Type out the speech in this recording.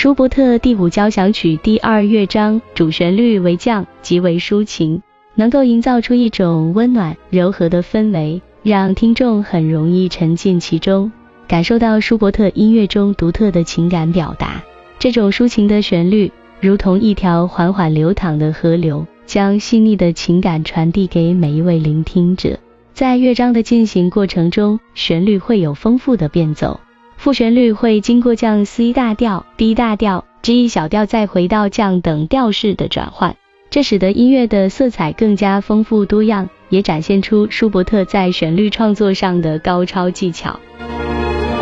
舒伯特第5交响曲第2乐章主旋律为降，极为抒情，能够营造出一种温暖柔和的氛围，让听众很容易沉浸其中，感受到舒伯特音乐中独特的情感表达。这种抒情的旋律如同一条缓缓流淌的河流，将细腻的情感传递给每一位聆听者。在乐章的进行过程中，旋律会有丰富的变奏，副旋律会经过降 C 大调、D 大调、G 小调再回到降等调式的转换，这使得音乐的色彩更加丰富多样，也展现出舒伯特在旋律创作上的高超技巧。